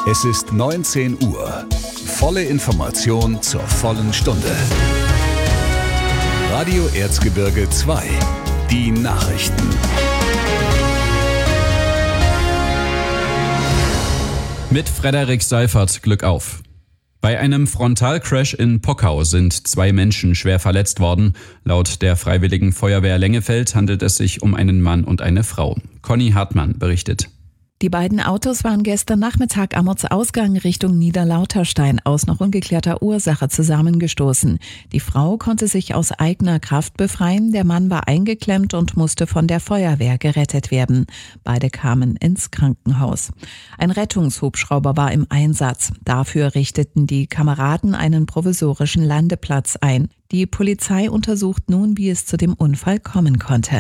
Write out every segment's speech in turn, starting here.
Es ist 19 Uhr. Volle Information zur vollen Stunde. Radio Erzgebirge 2. Die Nachrichten. Mit Frederik Seifert, Glück auf. Bei einem Frontalcrash in Pockau sind 2 Menschen schwer verletzt worden. Laut der Freiwilligen Feuerwehr Lengefeld handelt es sich um einen Mann und eine Frau. Conny Hartmann berichtet. Die beiden Autos waren gestern Nachmittag am Ortsausgang Richtung Niederlauterstein aus noch ungeklärter Ursache zusammengestoßen. Die Frau konnte sich aus eigener Kraft befreien, der Mann war eingeklemmt und musste von der Feuerwehr gerettet werden. Beide kamen ins Krankenhaus. Ein Rettungshubschrauber war im Einsatz. Dafür richteten die Kameraden einen provisorischen Landeplatz ein. Die Polizei untersucht nun, wie es zu dem Unfall kommen konnte.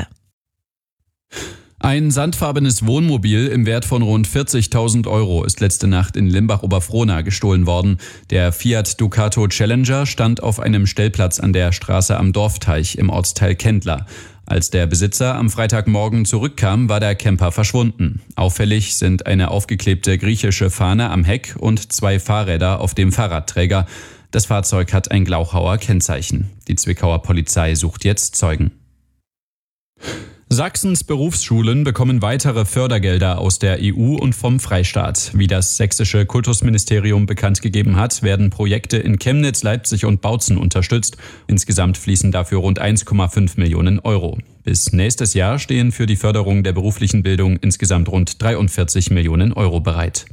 Ein sandfarbenes Wohnmobil im Wert von rund 40.000 € ist letzte Nacht in Limbach-Oberfrohna gestohlen worden. Der Fiat Ducato Challenger stand auf einem Stellplatz an der Straße am Dorfteich im Ortsteil Kendler. Als der Besitzer am Freitagmorgen zurückkam, war der Camper verschwunden. Auffällig sind eine aufgeklebte griechische Fahne am Heck und 2 Fahrräder auf dem Fahrradträger. Das Fahrzeug hat ein Glauchauer Kennzeichen. Die Zwickauer Polizei sucht jetzt Zeugen. Sachsens Berufsschulen bekommen weitere Fördergelder aus der EU und vom Freistaat. Wie das sächsische Kultusministerium bekannt gegeben hat, werden Projekte in Chemnitz, Leipzig und Bautzen unterstützt. Insgesamt fließen dafür rund 1,5 Millionen €. Bis nächstes Jahr stehen für die Förderung der beruflichen Bildung insgesamt rund 43 Millionen € bereit.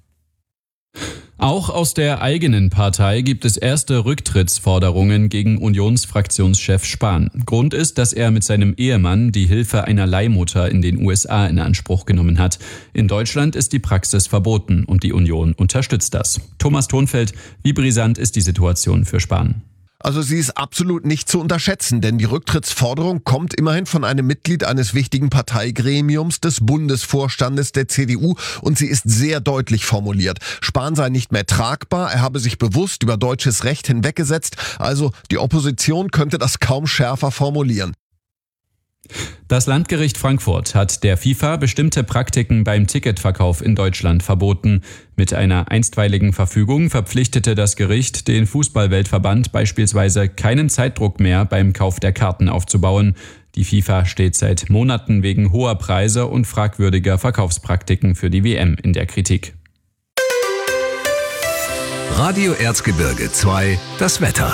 Auch aus der eigenen Partei gibt es erste Rücktrittsforderungen gegen Unionsfraktionschef Spahn. Grund ist, dass er mit seinem Ehemann die Hilfe einer Leihmutter in den USA in Anspruch genommen hat. In Deutschland ist die Praxis verboten und die Union unterstützt das. Thomas Thonfeld, wie brisant ist die Situation für Spahn? Also sie ist absolut nicht zu unterschätzen, denn die Rücktrittsforderung kommt immerhin von einem Mitglied eines wichtigen Parteigremiums des Bundesvorstandes der CDU und sie ist sehr deutlich formuliert. Spahn sei nicht mehr tragbar, er habe sich bewusst über deutsches Recht hinweggesetzt, also die Opposition könnte das kaum schärfer formulieren. Das Landgericht Frankfurt hat der FIFA bestimmte Praktiken beim Ticketverkauf in Deutschland verboten. Mit einer einstweiligen Verfügung verpflichtete das Gericht den Fußball-Weltverband beispielsweise keinen Zeitdruck mehr beim Kauf der Karten aufzubauen. Die FIFA steht seit Monaten wegen hoher Preise und fragwürdiger Verkaufspraktiken für die WM in der Kritik. Radio Erzgebirge 2, das Wetter.